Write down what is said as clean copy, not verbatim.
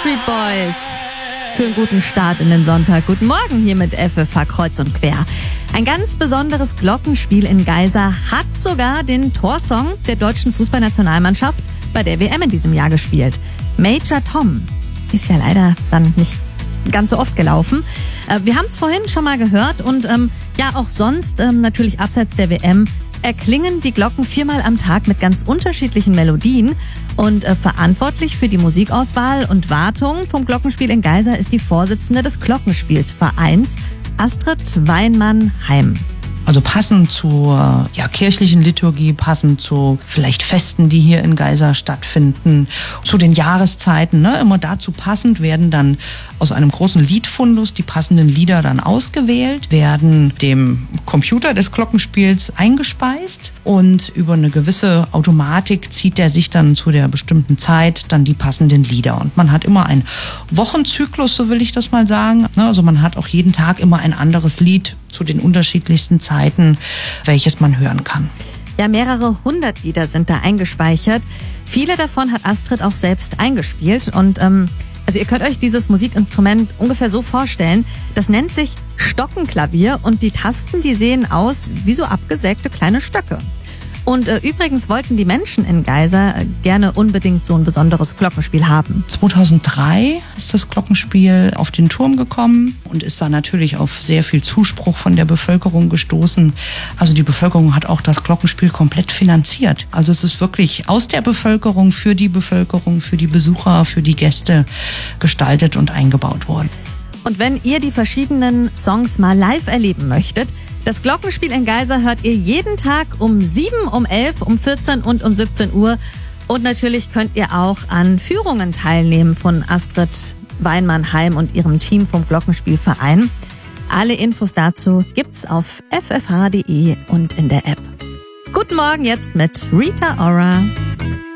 Backstreet Boys für einen guten Start in den Sonntag. Guten Morgen hier mit FFH Kreuz und Quer. Ein ganz besonderes Glockenspiel in Geisa hat sogar den Torsong der deutschen Fußballnationalmannschaft bei der WM in diesem Jahr gespielt. Major Tom ist ja leider dann nicht ganz so oft gelaufen. Wir haben es vorhin schon mal gehört und auch sonst natürlich abseits der WM erklingen die Glocken 4-mal am Tag mit ganz unterschiedlichen Melodien und verantwortlich für die Musikauswahl und Wartung vom Glockenspiel in Geisa ist die Vorsitzende des Glockenspielsvereins, Astrid Weinmann-Heim. Also passend zur kirchlichen Liturgie, passend zu vielleicht Festen, die hier in Geisa stattfinden, zu den Jahreszeiten, immer dazu passend werden dann aus einem großen Liedfundus die passenden Lieder dann ausgewählt, werden dem Computer des Glockenspiels eingespeist und über eine gewisse Automatik zieht er sich dann zu der bestimmten Zeit dann die passenden Lieder. Und man hat immer einen Wochenzyklus, so will ich das mal sagen. Also man hat auch jeden Tag immer ein anderes Lied zu den unterschiedlichsten Zeiten, welches man hören kann. Ja, mehrere hundert Lieder sind da eingespeichert. Viele davon hat Astrid auch selbst eingespielt und also ihr könnt euch dieses Musikinstrument ungefähr so vorstellen. Das nennt sich Stockenklavier und die Tasten, die sehen aus wie so abgesägte kleine Stöcke. Und übrigens wollten die Menschen in Geisa gerne unbedingt so ein besonderes Glockenspiel haben. 2003 ist das Glockenspiel auf den Turm gekommen und ist da natürlich auf sehr viel Zuspruch von der Bevölkerung gestoßen. Also die Bevölkerung hat auch das Glockenspiel komplett finanziert. Also es ist wirklich aus der Bevölkerung, für die Besucher, für die Gäste gestaltet und eingebaut worden. Und wenn ihr die verschiedenen Songs mal live erleben möchtet, das Glockenspiel in Geisa hört ihr jeden Tag um 7, um 11, um 14 und um 17 Uhr. Und natürlich könnt ihr auch an Führungen teilnehmen von Astrid Weinmann-Heim und ihrem Team vom Glockenspielverein. Alle Infos dazu gibt's auf ffh.de und in der App. Guten Morgen jetzt mit Rita Ora.